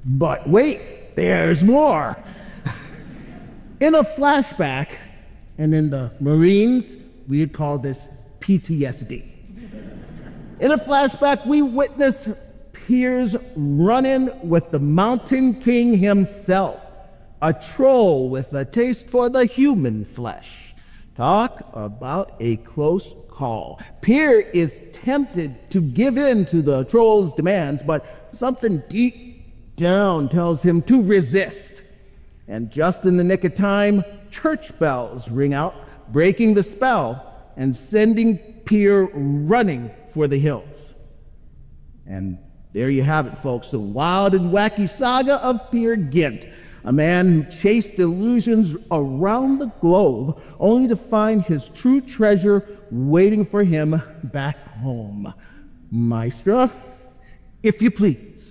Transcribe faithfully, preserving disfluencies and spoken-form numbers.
But wait, there's more. In a flashback, and in the Marines, we would call this P T S D. In a flashback, we witness Piers running with the Mountain King himself, a troll with a taste for the human flesh. Talk about a close call. Piers is tempted to give in to the troll's demands, but something deep down tells him to resist. And just in the nick of time, church bells ring out, breaking the spell and sending Piers running for the hills. And there you have it, folks, the wild and wacky saga of Peer Gynt, a man who chased illusions around the globe only to find his true treasure waiting for him back home. Maestra, if you please.